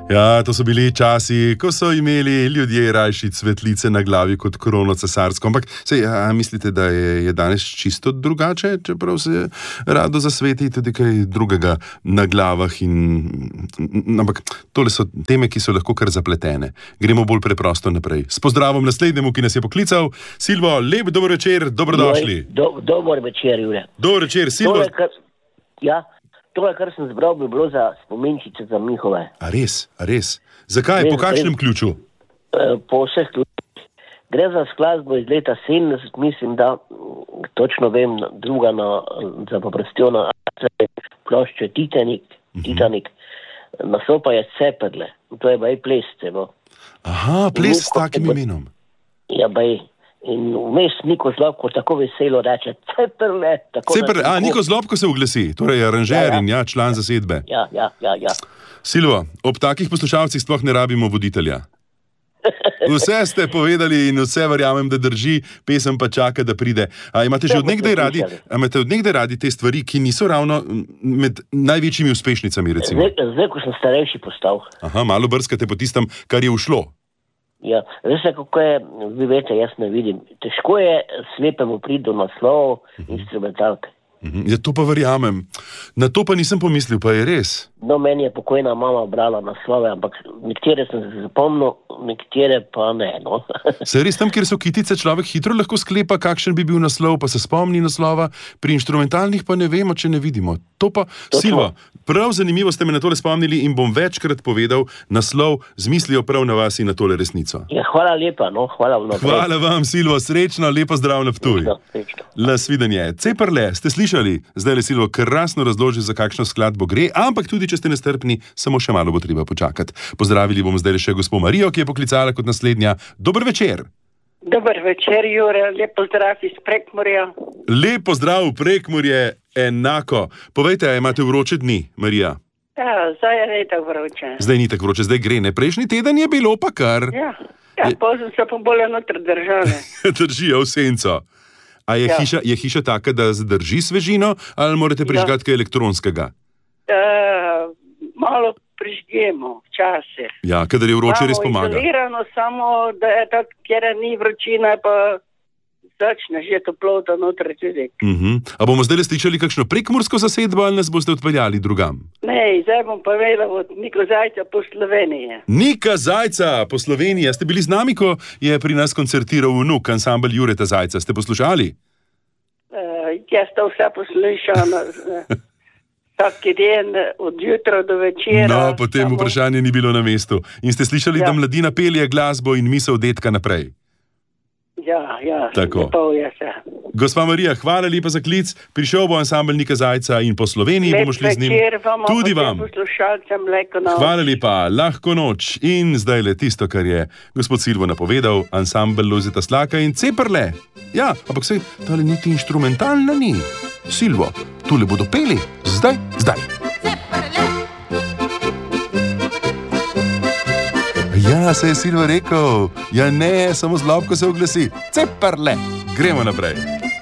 Ja, to so bili časi, ko so imeli ljudje rajši cvetlice na glavi kot krono cesarsko. Ampak mislite, da je danes čisto drugače, čeprav se rado zasveti tudi kaj drugega na glavah? Ampak tole so teme, ki so lahko kar zapletene. Gremo bolj preprosto naprej. S pozdravom naslednjemu, ki nas je poklical. Silvo, lep dober večer, dobrodošli. Dober večer, Jure. Dober večer, Silvo. Tole, kar sem zbral, bi bilo za spominčice za Mihove. A res? Zakaj? Po kakšnem ključu? Po vseh ključih. Gre za skladbo iz leta 70, mislim, da točno vem, druga za poprostjo na plošče Titanik. Naslov pa je Ceperle. To je baj ples, celo. Aha, ples s takim imenom. Ja, baj. In vmes Niko Zlobko tako veselo reče Ceperle. Niko Zlobko se oglasi, torej aranžer in član zasedbe. Ja. Silvo, ob takih poslušalcih sploh ne rabimo voditelja. Vse ste povedali in vse verjamem, da drži, pesem pa čaka, da pride. A imate že od nekdaj radi te stvari, ki niso ravno med največjimi uspešnicami, recimo? Zdaj, ko sem starejši postal. Aha, malo brskate po tistem, kar je ušlo. Ja, veste, kako je, vi veste, jaz ne vidim. Težko je slepemu priti do naslovov instrumentalke. Ja, to pa verjamem. Na to pa nisem pomislil, pa je res. No, meni je pokojna mama brala naslove, ampak nekatere sem se zapomnil, nekatere pa ne, no. Se res tam, kjer so kitice, človek hitro lahko sklepa, kakšen bi bil naslov, pa se spomni naslova, pri inštrumentalnih pa ne vemo, če ne vidimo. To pa, Silvo, prav zanimivo ste me na tole spomnili in bom večkrat povedal naslov z mislijo prav na vas in na tole resnico. Ja, hvala lepa, no, hvala vnaprej. Hvala vam, Silvo, srečno, lepo zdrav na Ptuj. Srečno. Nasvidenje. Ceperle, ste slišali? Zdaj le Silvo krasno razloži, za kakšno skladbo gre, ampak tudi, če ste nestrpni, samo še malo bo treba počakati. Pozdravili bomo zdaj še gospo Marijo, ki je poklicala kot naslednja. Dober večer. Dober večer, Jure, lep pozdrav iz Prekmurja. Lep pozdrav v Prekmurje, enako. Povejte, a imate vroče dni, Marija? Ja, zdaj je ne tako vroče. Zdaj ni tako vroče, zdaj gre, ne? Prejšnji teden je bilo pa kar. Ja, pozem se pa bolj notr države. Držijo v senco. A je hiša taka, da zdrži svežino, ali morate prižgati kaj elektronskega? Malo prižgemo, včasih. Ja, kadar je vroče, res pomaga. Izolirano, samo da je tako, kjer ni vročina, pa začne že toplota notri tudi. A bomo zdaj slišali kakšno prekmursko zasedbo, ali nas boste odpeljali drugam? Ne, zdaj bom povedal od Nika Zajca po Sloveniji. Nika Zajca po Sloveniji. Ste bili z nami, ko je pri nas koncertiral vnuk, ansambel Jureta Zajca. Ste poslušali? Jaz to vse poslušam. Vsak dan od jutra do večera. No, potem vprašanje ni bilo na mestu. In ste slišali, da mladina pelje glasbo in misel detka naprej? Ja, tako. Lepo je se. Gospa Marija, hvala lepa za klic. Prišel bo ansambel Nika Zajca in po Sloveniji bomo šli z njim. Tudi vam. Hvala lepa, lahko noč. In zdaj le tisto, kar je gospod Silvo napovedal, ansambel Lojzeta Slaka in Ceperle. Ja, ampak sej, tale niti inštrumentalna ni. Silvo, tule bodo peli. Zdaj. Ja, se je Silvo rekel. Ja ne, samo Zlobko se oglasi. Ceperle. Gremo naprej.